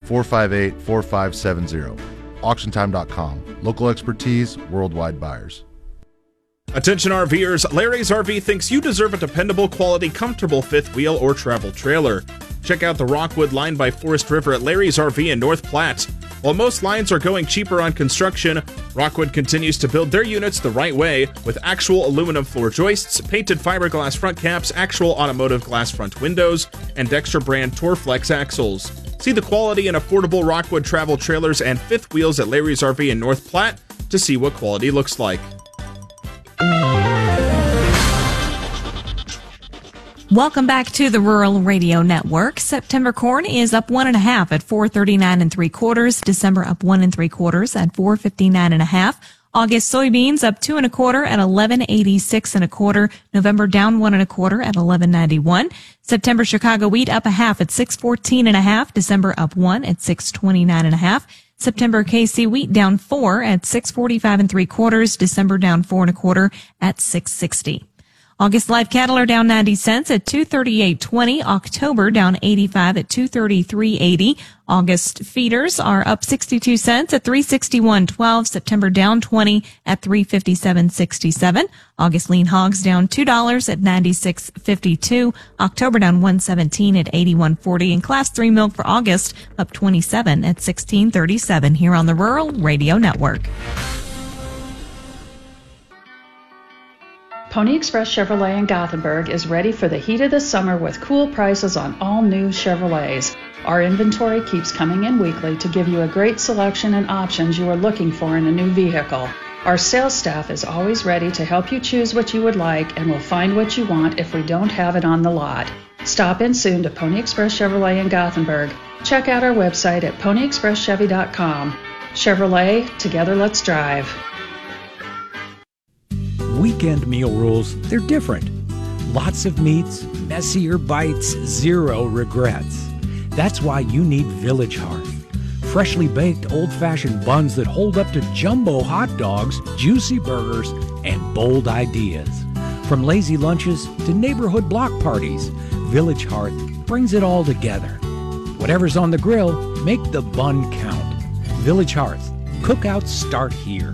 888-458-4570. AuctionTime.com. Local expertise, worldwide buyers. Attention RVers, Larry's RV thinks you deserve a dependable, quality, comfortable fifth wheel or travel trailer. Check out the Rockwood line by Forest River at Larry's RV in North Platte. While most lines are going cheaper on construction, Rockwood continues to build their units the right way with actual aluminum floor joists, painted fiberglass front caps, actual automotive glass front windows, and Dexter brand Torflex axles. See the quality and affordable Rockwood travel trailers and fifth wheels at Larry's RV in North Platte to see what quality looks like. Welcome back to the Rural Radio Network. September corn is up 1.5 at $4.39 3/4. December up 1 3/4 at $4.59.5. August soybeans up 2 1/4 at $11.86 1/4. November down 1 1/4 at $11.91. September Chicago wheat up 1/2 at $6.14.5. December up 1 at $6.29.5. September KC wheat down 4 at $6.45 3/4. December down 4 1/4 at $6.60. August live cattle are down 90 cents at $238.20. October down 85 at $233.80. August feeders are up 62 cents at $361.12. September down 20 at $357.67. August lean hogs down $2 at $96.52. October down 117 at $81.40. And Class 3 milk for August up 27 at $16.37 here on the Rural Radio Network. Pony Express Chevrolet in Gothenburg is ready for the heat of the summer with cool prices on all new Chevrolets. Our inventory keeps coming in weekly to give you a great selection and options you are looking for in a new vehicle. Our sales staff is always ready to help you choose what you would like and will find what you want if we don't have it on the lot. Stop in soon to Pony Express Chevrolet in Gothenburg. Check out our website at ponyexpresschevy.com. Chevrolet, together let's drive. Weekend meal rules, they're different. Lots of meats, messier bites, zero regrets. That's why you need Village Hearth. Freshly baked old-fashioned buns that hold up to jumbo hot dogs, juicy burgers, and bold ideas. From lazy lunches to neighborhood block parties, Village Hearth brings it all together. Whatever's on the grill, make the bun count. Village Hearth. Cookouts start here.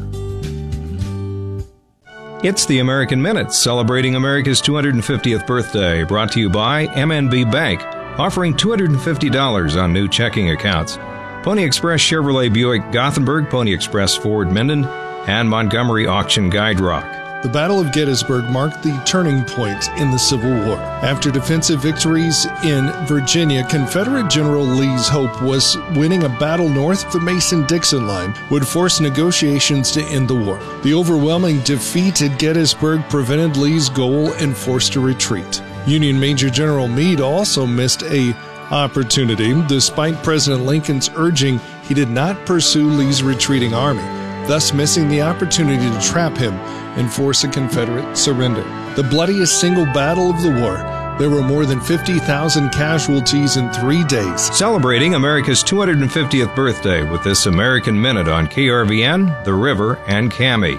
It's the American Minute, celebrating America's 250th birthday, brought to you by MNB Bank, offering $250 on new checking accounts. Pony Express Chevrolet Buick Gothenburg, Pony Express Ford Minden, and Montgomery Auction Guide Rock. The Battle of Gettysburg marked the turning point in the Civil War. After defensive victories in Virginia, Confederate General Lee's hope was winning a battle north of the Mason-Dixon line would force negotiations to end the war. The overwhelming defeat at Gettysburg prevented Lee's goal and forced a retreat. Union Major General Meade also missed a opportunity. Despite President Lincoln's urging, he did not pursue Lee's retreating army, thus missing the opportunity to trap him and force a Confederate surrender. The bloodiest single battle of the war. There were more than 50,000 casualties in 3 days. Celebrating America's 250th birthday with this American Minute on KRVN, The River, and KAMI.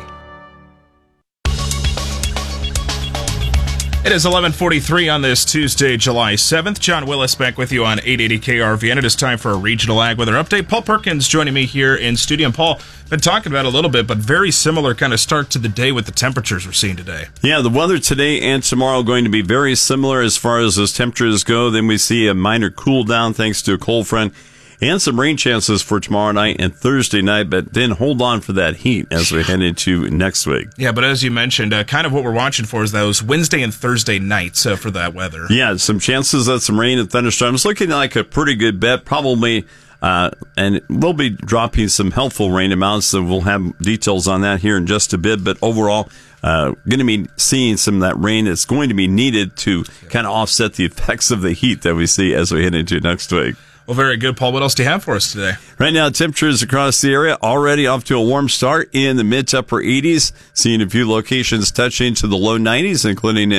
It is 11:43 on this Tuesday, July 7th. John Willis back with you on 880 KRVN. It is time for a regional ag weather update. Paul Perkins joining me here in studio. And Paul, been talking about it a little bit, but very similar kind of start to the day with the temperatures we're seeing today. Yeah, the weather today and tomorrow going to be very similar as far as those temperatures go. Then we see a minor cool down thanks to a cold front and some rain chances for tomorrow night and Thursday night, but then hold on for that heat as we head into next week. Yeah, but as you mentioned, kind of what we're watching for is those Wednesday and Thursday nights for that weather. Yeah, some chances of some rain and thunderstorms. Looking like a pretty good bet, probably, and we'll be dropping some helpful rain amounts, so we'll have details on that here in just a bit, but overall, going to be seeing some of that rain that's going to be needed to kind of offset the effects of the heat that we see as we head into next week. Well, very good, Paul. What else do you have for us today? Right now, temperatures across the area already off to a warm start in the mid to upper 80s, seeing a few locations touching to the low 90s, including in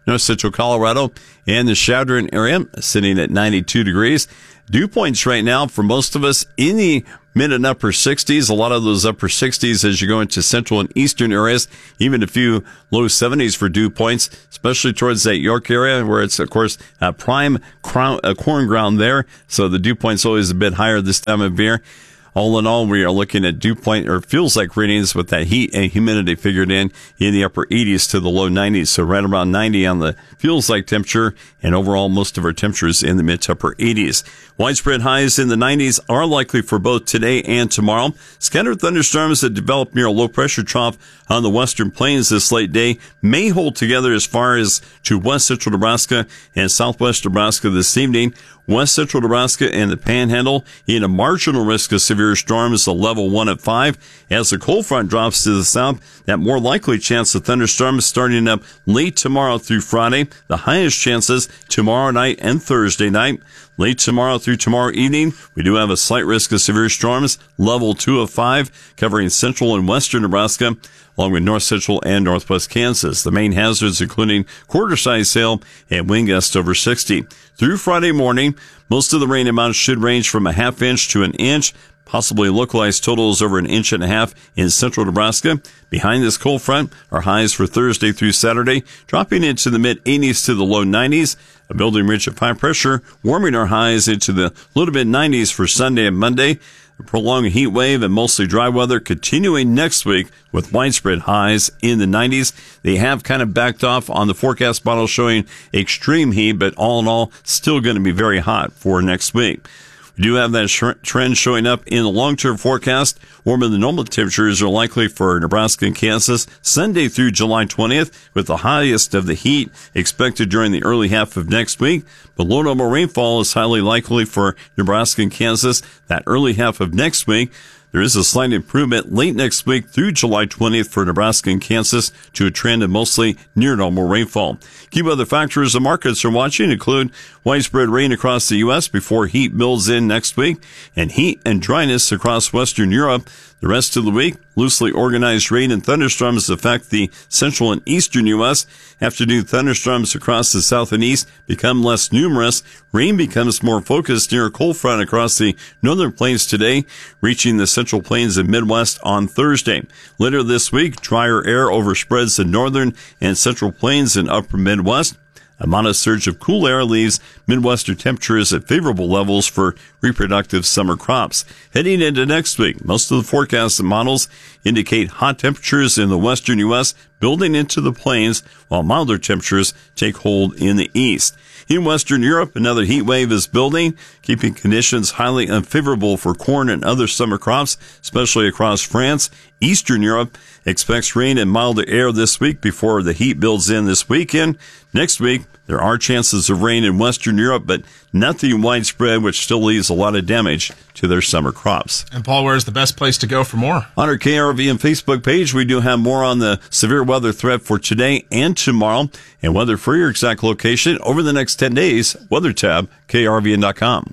north central Colorado and the Chadron area sitting at 92 degrees. Dew points right now for most of us in the mid and upper 60s. A lot of those upper 60s as you go into central and eastern areas, even a few low 70s for dew points, especially towards that York area where it's, of course, prime corn ground there. So the dew point's always a bit higher this time of year. All in all, we are looking at dew point, or feels like readings with that heat and humidity figured in the upper 80s to the low 90s. So right around 90 on the feels like temperature, and overall most of our temperatures in the mid to upper 80s. Widespread highs in the 90s are likely for both today and tomorrow. Scattered thunderstorms that develop near a low pressure trough on the western plains this late day may hold together as far as to west central Nebraska and southwest Nebraska this evening. West central Nebraska and the Panhandle in a marginal risk of severe storms, a level 1 at 5. As the cold front drops to the south, that more likely chance of thunderstorms starting up late tomorrow through Friday. The highest chances tomorrow night and Thursday night. Late tomorrow through tomorrow evening, we do have a slight risk of severe storms, level 2 of 5, covering central and western Nebraska, along with north central and northwest Kansas. The main hazards including quarter-size hail and wind gusts over 60. Through Friday morning, most of the rain amounts should range from a half inch to an inch, possibly localized totals over an inch and a half in central Nebraska. Behind this cold front are highs for Thursday through Saturday, dropping into the mid-80s to the low 90s. A building ridge of high pressure warming our highs into the low to mid-90s for Sunday and Monday. A prolonged heat wave and mostly dry weather continuing next week with widespread highs in the 90s. They have kind of backed off on the forecast model showing extreme heat, but all in all, still going to be very hot for next week. We do have that trend showing up in the long-term forecast. Warmer than normal temperatures are likely for Nebraska and Kansas Sunday through July 20th, with the highest of the heat expected during the early half of next week. Below normal rainfall is highly likely for Nebraska and Kansas that early half of next week. There is a slight improvement late next week through July 20th for Nebraska and Kansas to a trend of mostly near normal rainfall. Key weather factors the markets are watching include widespread rain across the U.S. before heat builds in next week, and heat and dryness across Western Europe. The rest of the week, loosely organized rain and thunderstorms affect the central and eastern U.S. Afternoon thunderstorms across the south and east become less numerous. Rain becomes more focused near a cold front across the northern plains today, reaching the central plains and Midwest on Thursday. Later this week, drier air overspreads the northern and central plains and upper Midwest. A modest surge of cool air leaves Midwestern temperatures at favorable levels for reproductive summer crops. Heading into next week, most of the forecasts and models indicate hot temperatures in the western U.S. building into the plains, while milder temperatures take hold in the east. In Western Europe, another heat wave is building, keeping conditions highly unfavorable for corn and other summer crops, especially across France. Eastern Europe expects rain and milder air this week before the heat builds in this weekend. Next week, there are chances of rain in Western Europe, but nothing widespread, which still leaves a lot of damage to their summer crops. And Paul, where's the best place to go for more? On our KRV and Facebook page, we do have more on the severe weather threat for today and tomorrow, and weather for your exact location over the next 10 days. Weather tab, krvn.com.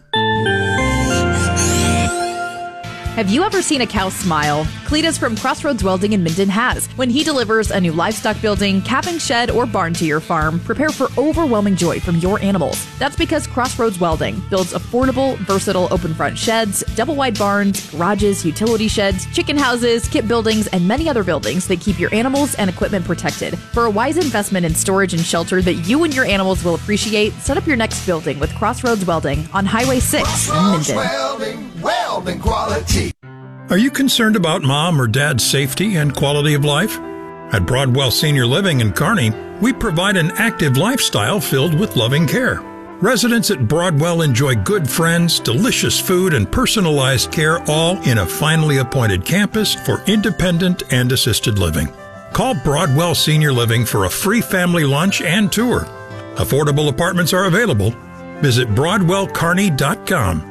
Have you ever seen a cow smile? Cletus from Crossroads Welding in Minden has. When he delivers a new livestock building, calving shed, or barn to your farm, prepare for overwhelming joy from your animals. That's because Crossroads Welding builds affordable, versatile open front sheds, double wide barns, garages, utility sheds, chicken houses, kit buildings, and many other buildings that keep your animals and equipment protected. For a wise investment in storage and shelter that you and your animals will appreciate, set up your next building with Crossroads Welding on Highway 6 in Minden. Welding quality. Are you concerned about mom or dad's safety and quality of life? At Broadwell Senior Living in Kearney, we provide an active lifestyle filled with loving care. Residents at Broadwell enjoy good friends, delicious food, and personalized care, all in a finely appointed campus for independent and assisted living. Call Broadwell Senior Living for a free family lunch and tour. Affordable apartments are available. Visit BroadwellKearney.com.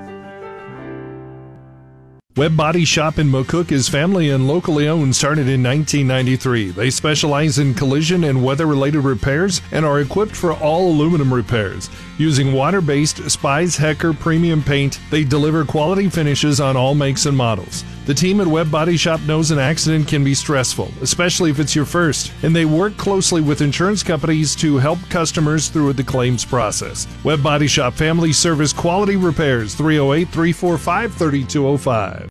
Webb Body Shop in McCook is family and locally owned, started in 1993. They specialize in collision and weather-related repairs and are equipped for all aluminum repairs. Using water-based Spies Hecker premium paint, they deliver quality finishes on all makes and models. The team at Webb Body Shop knows an accident can be stressful, especially if it's your first, and they work closely with insurance companies to help customers through the claims process. Webb Body Shop Family Service Quality Repairs, 308-345-3205.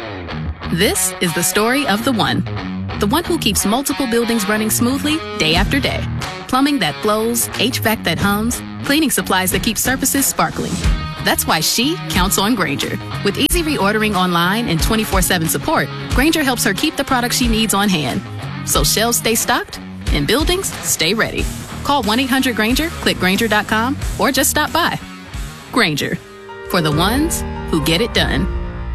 This is the story of the one who keeps multiple buildings running smoothly day after day. Plumbing that flows, HVAC that hums, cleaning supplies that keep surfaces sparkling. That's why she counts on Grainger. With easy reordering online and 24/7 support, Grainger helps her keep the products she needs on hand. So shelves stay stocked and buildings stay ready. Call 1-800-GRAINGER, click Grainger.com, or just stop by. Grainger, for the ones who get it done.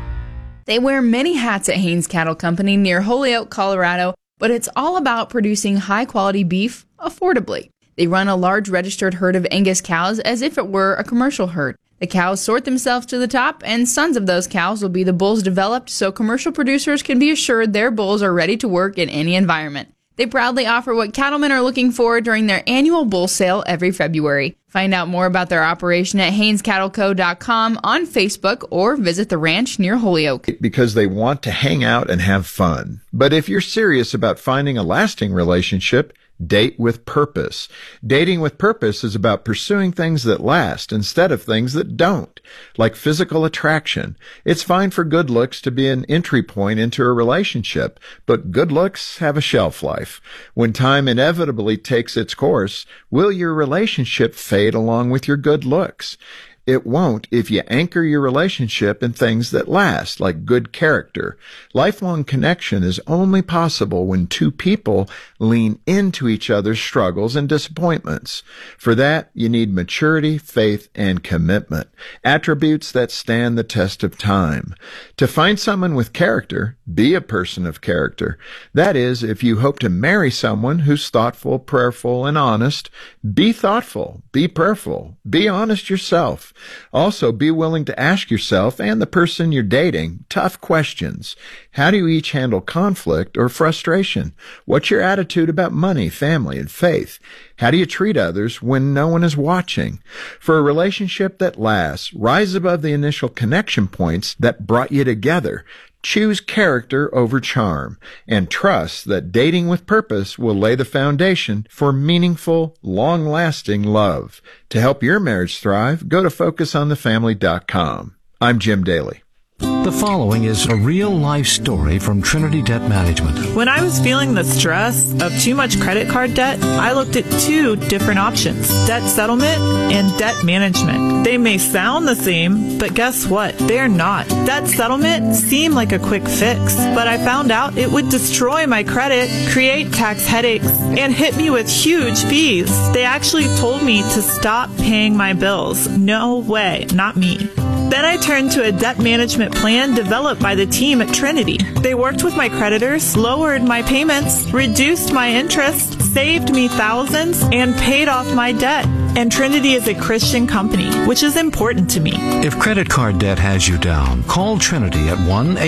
They wear many hats at Haines Cattle Company near Holyoke, Colorado, but it's all about producing high-quality beef affordably. They run a large registered herd of Angus cows as if it were a commercial herd. The cows sort themselves to the top, and sons of those cows will be the bulls developed so commercial producers can be assured their bulls are ready to work in any environment. They proudly offer what cattlemen are looking for during their annual bull sale every February. Find out more about their operation at HainesCattleCo.com, on Facebook, or visit the ranch near Holyoke. Because they want to hang out and have fun. But if you're serious about finding a lasting relationship, date with purpose. Dating with purpose is about pursuing things that last instead of things that don't, like physical attraction. It's fine for good looks to be an entry point into a relationship, but good looks have a shelf life. When time inevitably takes its course, will your relationship fade along with your good looks? It won't if you anchor your relationship in things that last, like good character. Lifelong connection is only possible when two people lean into each other's struggles and disappointments. For that, you need maturity, faith, and commitment, attributes that stand the test of time. To find someone with character, be a person of character. That is, if you hope to marry someone who's thoughtful, prayerful, and honest, be thoughtful, be prayerful, be honest yourself. Also, be willing to ask yourself and the person you're dating tough questions. How do you each handle conflict or frustration? What's your attitude about money, family, and faith? How do you treat others when no one is watching? For a relationship that lasts, rise above the initial connection points that brought you together. Choose character over charm, and trust that dating with purpose will lay the foundation for meaningful, long-lasting love. To help your marriage thrive, go to FocusOnTheFamily.com. I'm Jim Daly. The following is a real-life story from Trinity Debt Management. When I was feeling the stress of too much credit card debt, I looked at two different options: debt settlement and debt management. They may sound the same, but guess what? They're not. Debt settlement seemed like a quick fix, but I found out it would destroy my credit, create tax headaches, and hit me with huge fees. They actually told me to stop paying my bills. No way, not me. Then I turned to a debt management plan developed by the team at Trinity. They worked with my creditors, lowered my payments, reduced my interest, saved me thousands, and paid off my debt. And Trinity is a Christian company, which is important to me. If credit card debt has you down, call Trinity at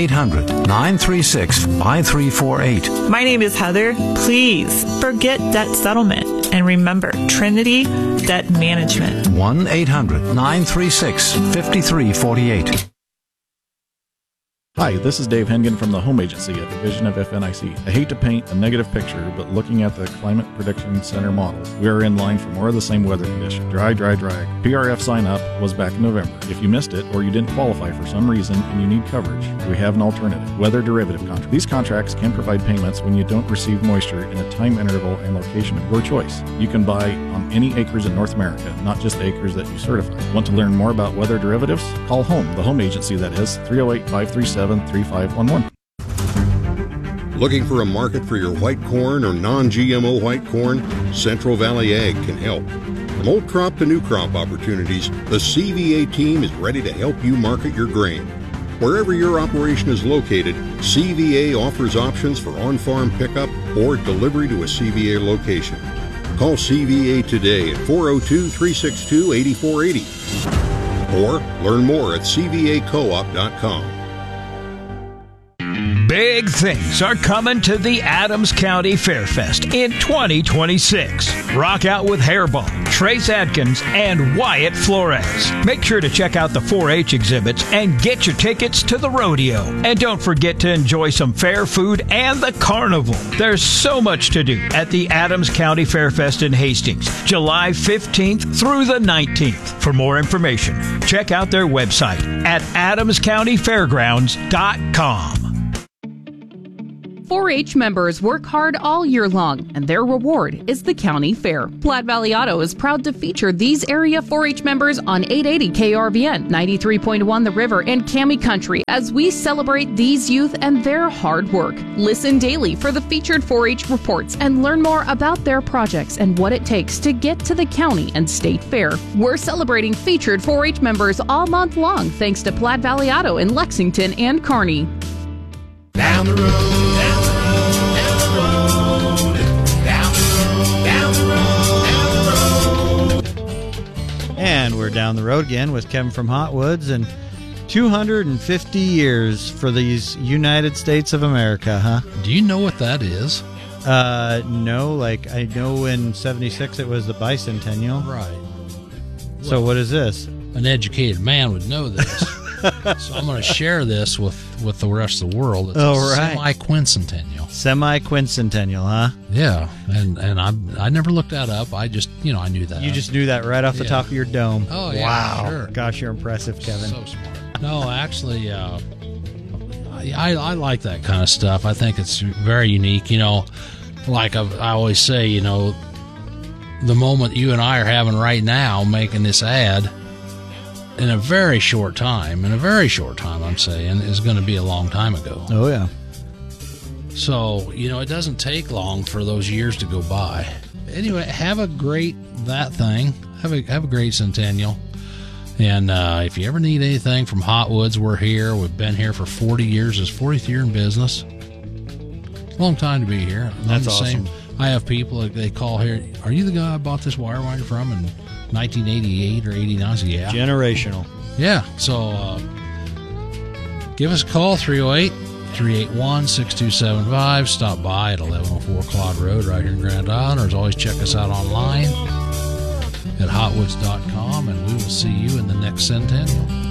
1-800-936-5348. My name is Heather. Please forget debt settlement. And remember, Trinity Debt Management. 1-800-936-5348. Hi, this is Dave Hengen from the Home Agency, a division of FNIC. I hate to paint a negative picture, but looking at the Climate Prediction Center models, we are in line for more of the same weather condition. Dry, dry, dry. PRF sign-up was back in November. If you missed it or you didn't qualify for some reason and you need coverage, we have an alternative. Weather derivative contract. These contracts can provide payments when you don't receive moisture in a time interval and location of your choice. You can buy on any acres in North America, not just the acres that you certify. Want to learn more about weather derivatives? Call HOME, the Home Agency, that is, 308-537-3511. Looking for a market for your white corn or non-GMO white corn? Central Valley Ag can help. From old crop to new crop opportunities, the CVA team is ready to help you market your grain. Wherever your operation is located, CVA offers options for on-farm pickup or delivery to a CVA location. Call CVA today at 402-362-8480 or learn more at cvacoop.com. Big things are coming to the Adams County Fairfest in 2026. Rock out with Hairball, Trace Adkins, and Wyatt Flores. Make sure to check out the 4-H exhibits and get your tickets to the rodeo. And don't forget to enjoy some fair food and the carnival. There's so much to do at the Adams County Fairfest in Hastings, July 15th through the 19th. For more information, check out their website at adamscountyfairgrounds.com. 4-H members work hard all year long, and their reward is the county fair. Platte Valley Auto is proud to feature these area 4-H members on 880 KRVN, 93.1 The River, and Cami Country as we celebrate these youth and their hard work. Listen daily for the featured 4-H reports and learn more about their projects and what it takes to get to the county and state fair. We're celebrating featured 4-H members all month long thanks to Platte Valley Auto in Lexington and Kearney. Down the road, down the road, down the road, down the road, down the road. And we're down the road again with Kevin from Hot Woods, and 250 years for these United States of America, huh? Do you know what that is? No, like I know in 76 it was the bicentennial. Right. So what is this? An educated man would know this. So I'm going to share this with the rest of the world. It's semi-quincentennial. Semi-quincentennial, huh? Yeah, and I never looked that up. I just, I knew that. You just knew that right off the top of your dome. Oh, yeah, wow. Sure. Gosh, you're impressive, Kevin. So smart. No, actually, I like that kind of stuff. I think it's very unique. Like I always say, the moment you and I are having right now, making this ad, in a very short time, I'm saying, is going to be a long time ago. Oh, yeah. So, it doesn't take long for those years to go by. Anyway, have a great Have a great centennial. And if you ever need anything from Hot Woods, we're here. We've been here for 40 years. It's 40th year in business. Long time to be here. That's awesome. I have people, they call here, are you the guy I bought this wire winder from in 1988 or 89? I said, yeah. Generational. Yeah. So give us a call, 308-381-6275. Stop by at 1104 Claude Road right here in Grand Island. Or as always, check us out online at hotwoods.com, and we will see you in the next centennial.